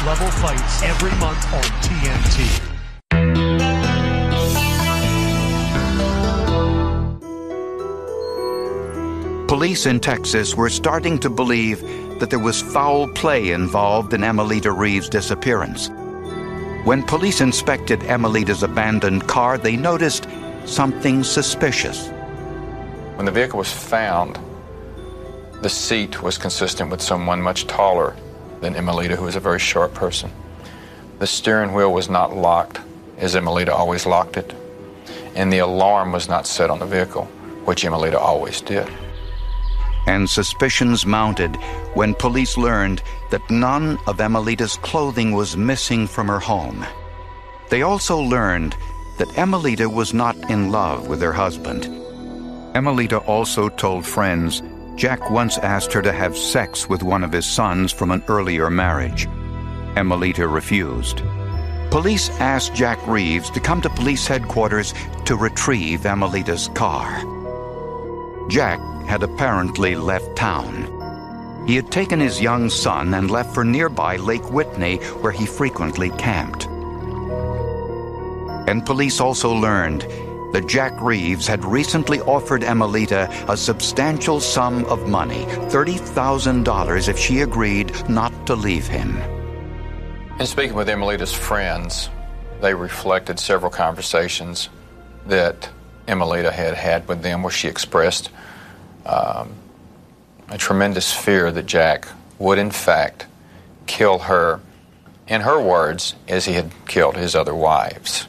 next-level fights every month on TNT. Police in Texas were starting to believe that there was foul play involved in Emelita Reeves' disappearance. When police inspected Emelita's abandoned car, they noticed something suspicious. When the vehicle was found, the seat was consistent with someone much taller than Emelita, who was a very short person. The steering wheel was not locked, as Emelita always locked it, and the alarm was not set on the vehicle, which Emelita always did. And suspicions mounted when police learned that none of Emelita's clothing was missing from her home. They also learned that Emelita was not in love with her husband. Emelita also told friends Jack once asked her to have sex with one of his sons from an earlier marriage. Emelita refused. Police asked Jack Reeves to come to police headquarters to retrieve Emelita's car. Jack had apparently left town. He had taken his young son and left for nearby Lake Whitney, where he frequently camped. And police also learned that Jack Reeves had recently offered Emelita a substantial sum of money, $30,000, if she agreed not to leave him. In speaking with Emelita's friends, they reflected several conversations that Emelita had had with them where she expressed a tremendous fear that Jack would in fact kill her, in her words, as he had killed his other wives.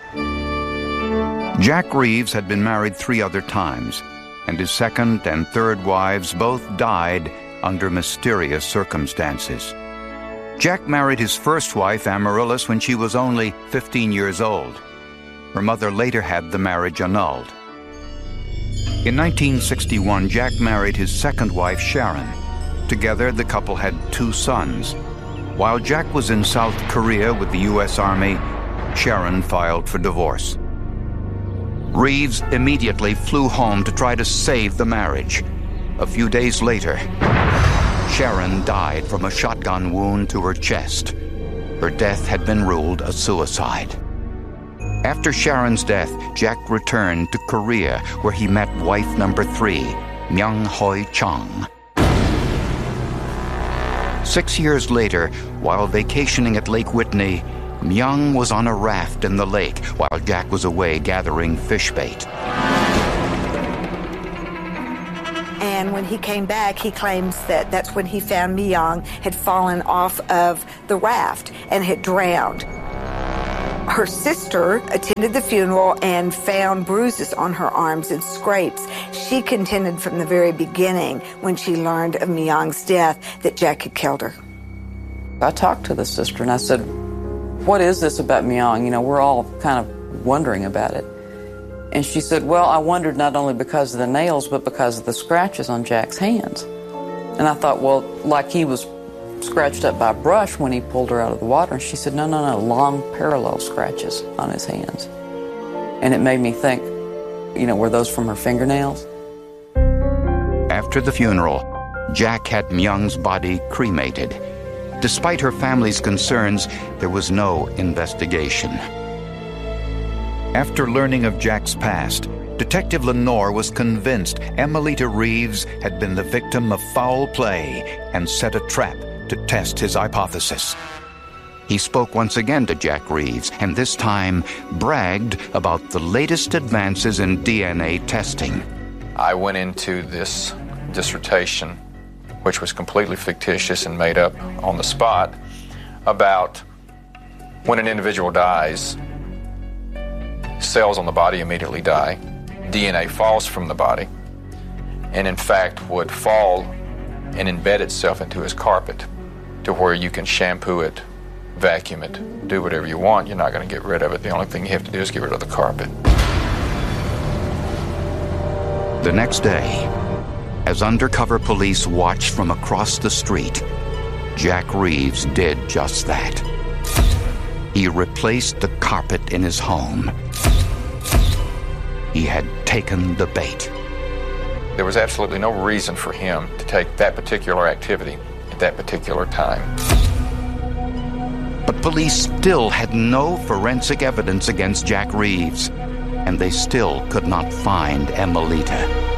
Jack Reeves had been married 3 other times, and his second and third wives both died under mysterious circumstances. Jack married his first wife, Amaryllis, when she was only 15 years old. Her mother later had the marriage annulled. In 1961, Jack married his second wife, Sharon. Together, the couple had 2 sons. While Jack was in South Korea with the U.S. Army, Sharon filed for divorce. Reeves immediately flew home to try to save the marriage. A few days later, Sharon died from a shotgun wound to her chest. Her death had been ruled a suicide. After Sharon's death, Jack returned to Korea, where he met wife number 3, Myung Hoi Chung. 6 years later, while vacationing at Lake Whitney, Myung was on a raft in the lake while Jack was away gathering fish bait. And when he came back, he claims that that's when he found Myung had fallen off of the raft and had drowned. Her sister attended the funeral and found bruises on her arms and scrapes. She contended from the very beginning, when she learned of Myung's death, that Jack had killed her. I talked to the sister and I said, "What is this about Myung? You know, we're all kind of wondering about it." And she said, "Well, I wondered not only because of the nails, but because of the scratches on Jack's hands." And I thought, well, like he was scratched up by a brush when he pulled her out of the water. And she said, no, long parallel scratches on his hands. And it made me think, you know, were those from her fingernails? After the funeral, Jack had Myung's body cremated. Despite her family's concerns, there was no investigation. After learning of Jack's past, Detective Lenore was convinced Emelita Reeves had been the victim of foul play and set a trap to test his hypothesis. He spoke once again to Jack Reeves, and this time bragged about the latest advances in DNA testing. I went into this dissertation, which was completely fictitious and made up on the spot, about when an individual dies, cells on the body immediately die, DNA falls from the body, and in fact would fall and embed itself into his carpet to where you can shampoo it, vacuum it, do whatever you want. You're not going to get rid of it. The only thing you have to do is get rid of the carpet. The next day, as undercover police watched from across the street, Jack Reeves did just that. He replaced the carpet in his home. He had taken the bait. There was absolutely no reason for him to take that particular activity at that particular time. But police still had no forensic evidence against Jack Reeves, and they still could not find Emelita.